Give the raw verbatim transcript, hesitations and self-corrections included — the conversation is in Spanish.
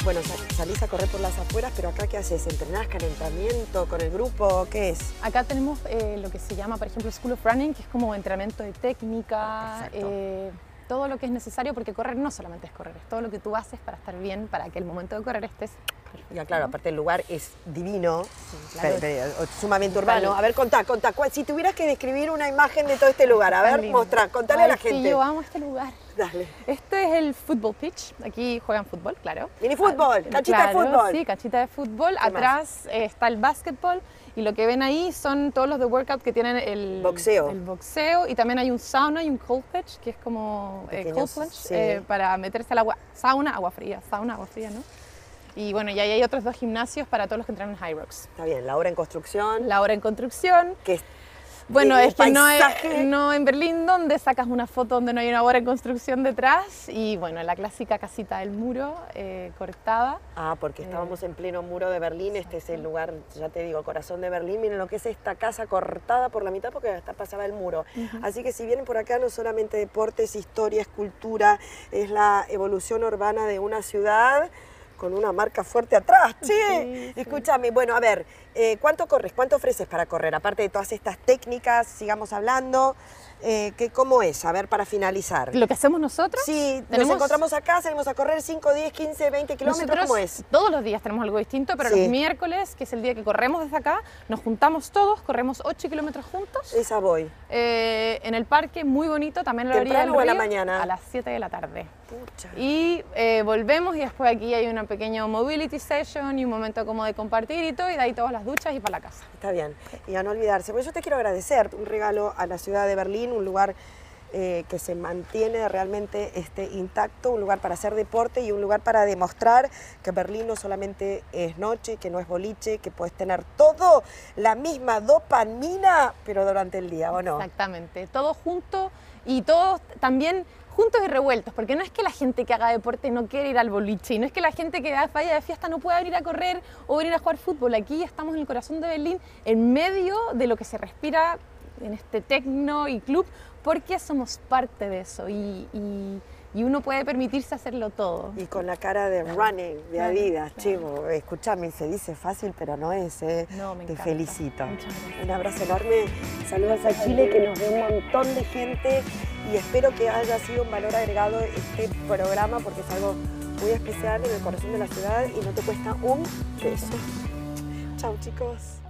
bueno, salís a correr por las afueras, pero acá ¿qué haces? ¿Entrenás, calentamiento con el grupo? ¿Qué es? Acá tenemos eh, lo que se llama, por ejemplo, School of Running, que es como entrenamiento de técnica, eh, todo lo que es necesario, porque correr no solamente es correr, es todo lo que tú haces para estar bien, para que el momento de correr estés perfecto. Ya, claro, aparte el lugar es divino, Sí, claro. pero, pero, sumamente urbano. A ver, contá, contá, si tuvieras que describir una imagen de todo este lugar, a ver, mostrá, contale Ay, a la gente. Sí, yo amo este lugar. Dale. Este es el football pitch, aquí juegan fútbol, claro. Mini fútbol, Ah, canchita claro, de fútbol. Sí, canchita de fútbol. Atrás eh, está el básquetbol y lo que ven ahí son todos los de workout que tienen el boxeo. El boxeo y también hay un sauna y un cold pitch, que es como eh, cold plunge, sí. eh, para meterse al agua, sauna, agua fría, sauna, agua fría, ¿no? Y bueno, y ahí hay otros dos gimnasios para todos los que entrenan en High Rocks. Está bien, la obra en construcción. La obra en construcción. Que es Bueno, es que no, es, paisaje. no en Berlín, donde sacas una foto donde no hay una obra en construcción detrás, y bueno, la clásica casita del muro, eh, cortada. Ah, porque estábamos en pleno muro de Berlín, este es el lugar, ya te digo, corazón de Berlín. Miren lo que es esta casa cortada por la mitad porque hasta pasaba el muro. Uh-huh. Así que si vienen por acá, no solamente deportes, historia, es cultura, es la evolución urbana de una ciudad con una marca fuerte atrás, sí. sí, sí. Escúchame, bueno, a ver, eh, ¿cuánto corres? ¿Cuánto ofreces para correr? Aparte de todas estas técnicas, sigamos hablando, eh, ¿qué, ¿cómo es? A ver, para finalizar. ¿Lo que hacemos nosotros? Sí, ¿Tenemos... nos encontramos acá, salimos a correr cinco, diez, quince, veinte kilómetros, nosotros, ¿cómo es? Todos los días tenemos algo distinto, pero sí. Los miércoles, que es el día que corremos desde acá, nos juntamos todos, corremos ocho kilómetros juntos. Esa voy. Eh, en el parque, muy bonito, también en la orilla del río. ¿Temprano o a la mañana? A las siete de la tarde. Pucha. Y eh, volvemos y después aquí hay una pequeña mobility session y un momento como de compartir y todo, y de ahí todas las duchas y para la casa. Está bien, y a no olvidarse, porque yo te quiero agradecer un regalo a la ciudad de Berlín, un lugar eh, que se mantiene realmente este, intacto, un lugar para hacer deporte y un lugar para demostrar que Berlín no solamente es noche, que no es boliche, que puedes tener todo, la misma dopamina, pero durante el día, ¿o no? Exactamente, todo junto y todos también juntos y revueltos, porque no es que la gente que haga deporte no quiere ir al boliche, y no es que la gente que vaya de fiesta no pueda venir a correr o venir a jugar fútbol. Aquí estamos en el corazón de Berlín, en medio de lo que se respira en este tecno y club, porque somos parte de eso y, y, y uno puede permitirse hacerlo todo. Y con la cara de claro. running, de claro, Adidas, claro. Chivo, escúchame, se dice fácil, pero no es, ¿eh? No, me Te encanta. felicito. Muchas gracias. Un abrazo enorme, saludos a Chile, que nos ve un montón de gente, y espero que haya sido un valor agregado este programa, porque es algo muy especial en el corazón de la ciudad y no te cuesta un peso. Chao, chicos.